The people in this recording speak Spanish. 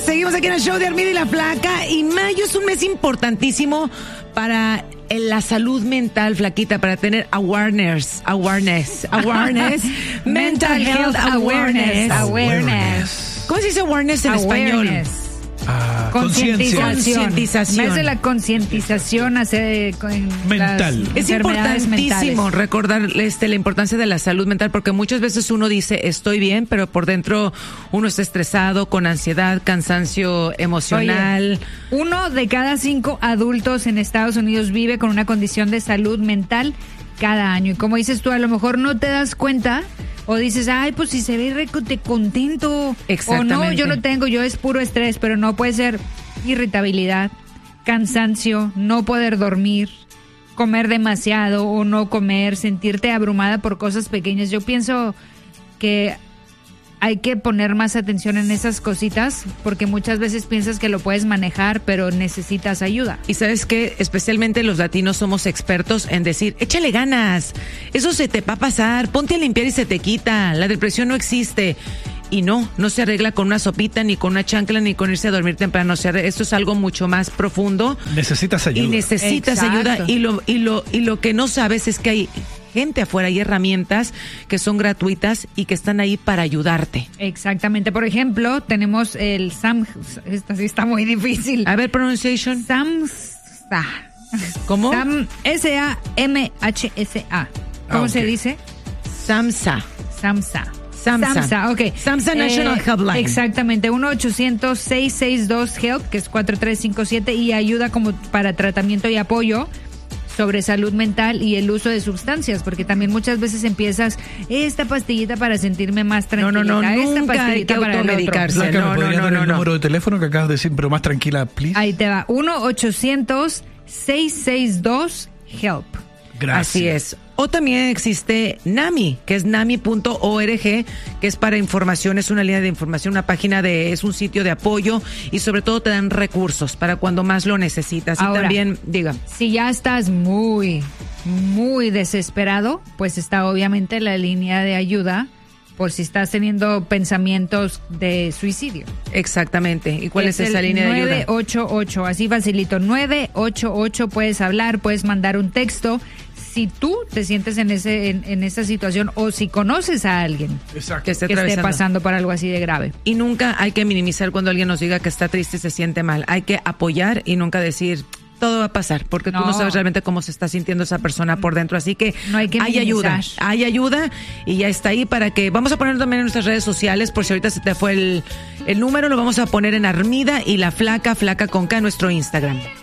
Seguimos aquí en el show de Armida y la Flaca. Y mayo es un mes importantísimo para la salud mental, Flaquita, para tener awareness, mental health awareness. ¿Cómo se dice awareness en español? Concientización. Me hace la concientización mental. Es importantísimo recordar la importancia de la salud mental, porque muchas veces uno dice estoy bien, pero por dentro uno está estresado, con ansiedad, cansancio emocional. Oye, 1 de cada 5 adultos en Estados Unidos vive con una condición de salud mental cada año. Y como dices tú, a lo mejor no te das cuenta. O dices, ay, pues si se ve contento. Exactamente. O no, yo no tengo, yo es puro estrés, pero no puede ser irritabilidad, cansancio, no poder dormir, comer demasiado o no comer, sentirte abrumada por cosas pequeñas. Yo pienso que hay que poner más atención en esas cositas porque muchas veces piensas que lo puedes manejar, pero necesitas ayuda. Y sabes que especialmente los latinos somos expertos en decir, échale ganas, eso se te va a pasar, ponte a limpiar y se te quita, la depresión no existe. Y no se arregla con una sopita, ni con una chancla, ni con irse a dormir temprano. O sea, esto es algo mucho más profundo. Necesitas ayuda. Y necesitas ayuda. Y lo que no sabes es que hay gente afuera, hay herramientas que son gratuitas y que están ahí para ayudarte. Exactamente. Por ejemplo, tenemos el esta sí está muy difícil. A ver, pronunciation. SAMHSA. ¿Cómo? SAMHSA. ¿Cómo se dice? SAMHSA. SAMHSA, ok. SAMHSA National Helpline. Exactamente, 1-800-662-HELP, que es 4357, y ayuda como para tratamiento y apoyo sobre salud mental y el uso de sustancias, porque también muchas veces empiezas esta pastillita para sentirme más tranquila. Nunca hay que automedicarse. ¿Me podría dar el número de teléfono que acabas de decir, pero más tranquila, please? Ahí te va, 1-800-662-HELP. Gracias. Así es. O también existe NAMI, que es NAMI.org, que es para información, es una línea de información, es un sitio de apoyo y sobre todo te dan recursos para cuando más lo necesitas. Ahora, y también, diga. Si ya estás muy, muy desesperado, pues está obviamente la línea de ayuda por si estás teniendo pensamientos de suicidio. Exactamente. ¿Y cuál es esa línea de ayuda? 988, así facilito. 988, puedes hablar, puedes mandar un texto. Si tú te sientes en esa situación o si conoces a alguien que esté pasando por algo así de grave. Y nunca hay que minimizar cuando alguien nos diga que está triste y se siente mal. Hay que apoyar y nunca decir todo va a pasar, porque tú no sabes realmente cómo se está sintiendo esa persona por dentro. Así que, no hay que ayuda y ya está ahí para que... Vamos a poner también en nuestras redes sociales, por si ahorita se te fue el número, lo vamos a poner en Armida y la Flaca con K, nuestro Instagram.